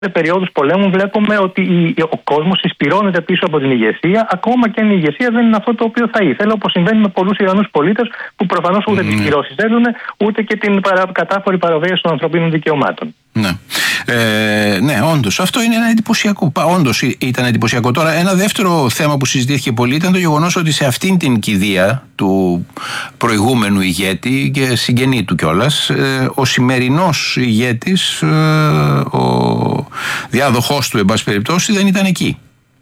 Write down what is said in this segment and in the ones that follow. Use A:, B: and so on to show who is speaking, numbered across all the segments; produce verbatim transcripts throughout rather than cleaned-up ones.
A: περίοδους πολέμου βλέπουμε ότι ο κόσμος συσπυρώνεται πίσω από την ηγεσία, ακόμα και αν η ηγεσία δεν είναι αυτό το οποίο θα ήθελε, όπως συμβαίνει με πολλούς Ιρανούς πολίτες που προφανώς ούτε mm. τις κυρώσεις θέλουν, ούτε και την παρα... κατάφορη παραβίαση των ανθρωπίνων δικαιωμάτων.
B: Ναι, ε, ναι, όντως. Αυτό είναι ένα εντυπωσιακό. Όντως ήταν εντυπωσιακό. Τώρα, ένα δεύτερο θέμα που συζητήθηκε πολύ ήταν το γεγονός ότι σε αυτήν την κηδεία του προηγούμενου ηγέτη και συγγενή του κιόλας, ε, ο σημερινός ηγέτης, ε, ο διάδοχός του, εν πάση περιπτώσει, δεν ήταν εκεί.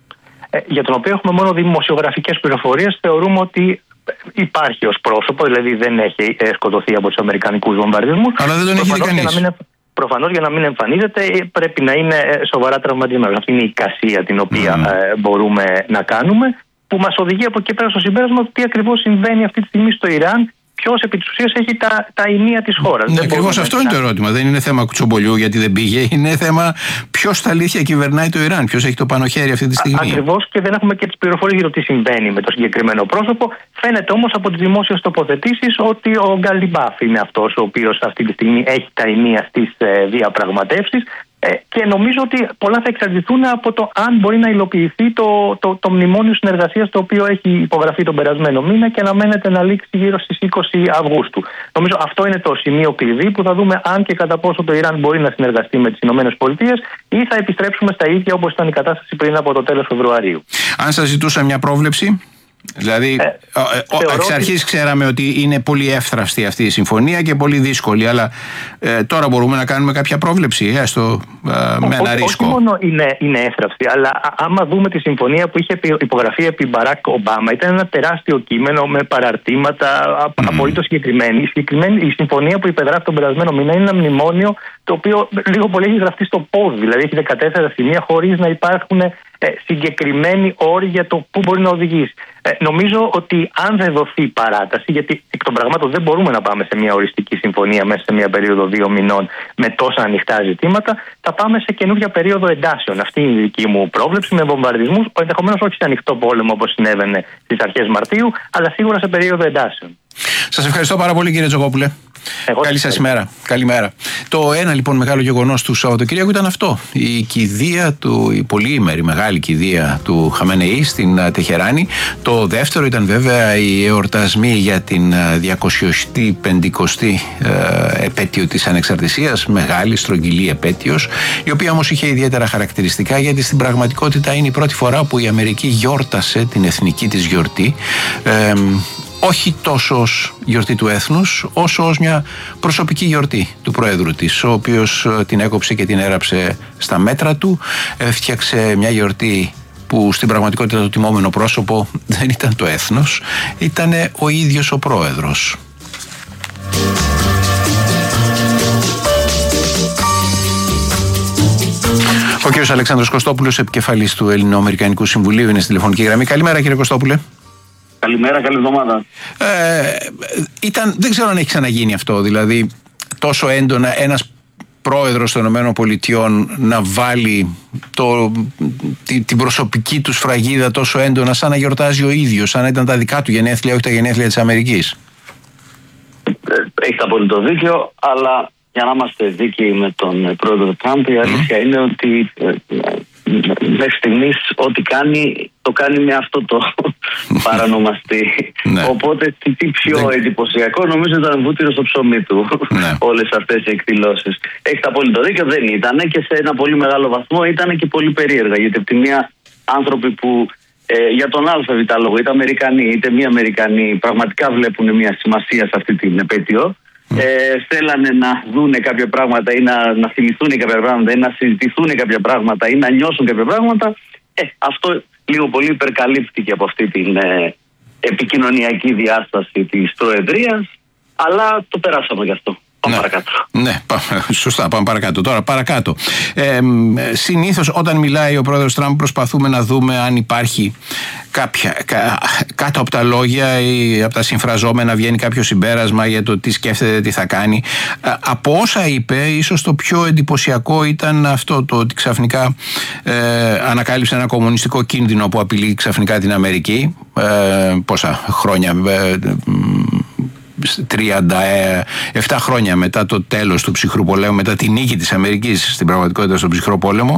A: Ε, για τον οποίο έχουμε μόνο δημοσιογραφικές πληροφορίες, θεωρούμε ότι υπάρχει ως πρόσωπο, δηλαδή δεν έχει σκοτωθεί από τους αμερικανικούς βομβαρδισμούς.
B: Αλλά δεν τον έχει δει κανείς.
A: Προφανώς για να μην εμφανίζεται πρέπει να είναι σοβαρά τραυματισμένος. Αυτή είναι η εικασία την οποία mm. ε, μπορούμε να κάνουμε, που μας οδηγεί από εκεί πέρα στο συμπέρασμα ότι τι ακριβώς συμβαίνει αυτή τη στιγμή στο Ιράν. Ποιος επί της ουσίας έχει τα, τα ενία της χώρας.
B: Ναι, ακριβώς αυτό να... είναι το ερώτημα. Δεν είναι θέμα κουτσομπολιού γιατί δεν πήγε. Είναι θέμα ποιος στα αλήθεια κυβερνάει το Ιράν. Ποιος έχει το πάνω χέρι αυτή τη στιγμή.
A: Ακριβώς, και δεν έχουμε και τις πληροφορίες για το τι συμβαίνει με το συγκεκριμένο πρόσωπο. Φαίνεται όμως από τις δημόσιες τοποθετήσεις ότι ο Γκαλιμπάφ είναι αυτός ο οποίος αυτή τη στιγμή έχει τα ενία στις ε, διαπραγματεύσεις. Ε, και νομίζω ότι πολλά θα εξαρτηθούν από το αν μπορεί να υλοποιηθεί το, το, το μνημόνιο συνεργασίας το οποίο έχει υπογραφεί τον περασμένο μήνα και αναμένεται να λήξει γύρω στις είκοσι Αυγούστου. Νομίζω αυτό είναι το σημείο κλειδί που θα δούμε αν και κατά πόσο το Ιράν μπορεί να συνεργαστεί με τις ΗΠΑ ή θα επιστρέψουμε στα ίδια όπως ήταν η κατάσταση πριν από το τέλος Φεβρουαρίου.
B: Αν σας ζητούσα μια πρόβλεψη. Δηλαδή, ε, ε, εξ αρχής ξέραμε ότι είναι πολύ εύθραυστη αυτή η συμφωνία και πολύ δύσκολη, αλλά ε, τώρα μπορούμε να κάνουμε κάποια πρόβλεψη, έστω ε, με ένα ρίσκο.
A: Όχι μόνο είναι, είναι εύθραυστη, αλλά άμα δούμε τη συμφωνία που είχε υπογραφεί επί Μπαράκ Ομπάμα, ήταν ένα τεράστιο κείμενο με παραρτήματα mm. απολύτως συγκεκριμένη. Η, συγκεκριμένη. η συμφωνία που υπεγράφει τον περασμένο μήνα είναι ένα μνημόνιο το οποίο λίγο πολύ έχει γραφτεί στο πόδι, δηλαδή έχει δεκατέσσερα σημεία χωρίς να υπάρχουν ε, συγκεκριμένοι όροι για το πού μπορεί να οδηγήσει. Ε, νομίζω ότι αν δεν δοθεί παράταση, γιατί εκ των πραγμάτων δεν μπορούμε να πάμε σε μια οριστική συμφωνία μέσα σε μια περίοδο δύο μηνών με τόσα ανοιχτά ζητήματα, θα πάμε σε καινούργια περίοδο εντάσεων. Αυτή είναι η δική μου πρόβλεψη, με βομβαρδισμούς, ενδεχομένως όχι σε ανοιχτό πόλεμο όπως συνέβαινε στις αρχές Μαρτίου, αλλά σίγουρα σε περίοδο εντάσεων.
B: Σας ευχαριστώ πάρα πολύ, κύριε Τζογόπουλε. Εγώ Καλή σας ημέρα. Καλημέρα. Το ένα λοιπόν μεγάλο γεγονός του Σαββατοκύριακου ήταν αυτό. Η κηδεία του, η πολύήμερη μεγάλη κηδεία του Χαμενεή στην Τεχεράνη. Το δεύτερο ήταν βέβαια οι εορτασμοί για την διακοσιοστή πεντηκοστή ε, επέτειο της ανεξαρτησίας. Μεγάλη, στρογγυλή επέτειος, η οποία όμως είχε ιδιαίτερα χαρακτηριστικά, γιατί στην πραγματικότητα είναι η πρώτη φορά που η Αμερική γιόρτασε την εθνική της γιορτή. Ε, όχι τόσο ως γιορτή του έθνους, όσο ως μια προσωπική γιορτή του Προέδρου της, ο οποίος την έκοψε και την έραψε στα μέτρα του, έφτιαξε μια γιορτή που στην πραγματικότητα το τιμόμενο πρόσωπο δεν ήταν το έθνος, ήταν ο ίδιος ο Πρόεδρος. Ο κύριος Αλεξάνδρος Κωστόπουλος, επικεφαλής του Ελληνοαμερικανικού Συμβουλίου, είναι στη τηλεφωνική γραμμή. Καλημέρα, κύριε Κωστόπουλε.
C: Καλημέρα, καλή εβδομάδα.
B: Ε, ήταν, δεν ξέρω αν έχει ξαναγίνει αυτό, δηλαδή τόσο έντονα ένας πρόεδρος των ΗΠΑ να βάλει το, τη, την προσωπική του σφραγίδα τόσο έντονα, σαν να γιορτάζει ο ίδιος, σαν να ήταν τα δικά του γενέθλια, όχι τα γενέθλια της Αμερικής.
C: Έχετε απόλυτο δίκιο, αλλά για να είμαστε δίκαιοι με τον πρόεδρο Τραμπ, η αλήθεια mm. είναι ότι μέχρι στιγμής ό,τι κάνει, το κάνει με αυτό το παρανομαστή. Ναι. Οπότε τι, τι πιο ναι. εντυπωσιακό, νομίζω ήταν βούτυρο στο ψωμί του ναι. όλες αυτές οι εκδηλώσεις. Έχετε απόλυτο δίκιο, δεν ήταν, και σε ένα πολύ μεγάλο βαθμό ήταν και πολύ περίεργα, γιατί από τη μία άνθρωποι που ε, για τον ΑΒ λόγο, είτε Αμερικανοί είτε μη Αμερικανοί, πραγματικά βλέπουν μια σημασία σε αυτή την επέτειο. Ε, θέλανε να δούνε κάποια πράγματα ή να, να θυμηθούν κάποια πράγματα ή να συζητηθούν κάποια πράγματα ή να νιώσουν κάποια πράγματα. Ε, αυτό λίγο πολύ υπερκαλύφθηκε από αυτή την ε, επικοινωνιακή διάσταση της Προεδρίας, αλλά το περάσαμε γι' αυτό. Πάμε ναι, παρακάτω.
B: Ναι, σωστά, πάμε παρακάτω. Τώρα, παρακάτω. Ε, συνήθως όταν μιλάει ο πρόεδρος Τραμπ προσπαθούμε να δούμε αν υπάρχει κάποια, κα, κάτω από τα λόγια ή από τα συμφραζόμενα βγαίνει κάποιο συμπέρασμα για το τι σκέφτεται, τι θα κάνει. Ε, από όσα είπε, ίσως το πιο εντυπωσιακό ήταν αυτό, το ότι ξαφνικά ε, ανακάλυψε ένα κομμουνιστικό κίνδυνο που απειλεί ξαφνικά την Αμερική. Ε, πόσα χρόνια... Ε, τριάντα επτά χρόνια μετά το τέλος του ψυχρού πολέμου, μετά τη νίκη της Αμερικής στην πραγματικότητα στον ψυχρό πόλεμο,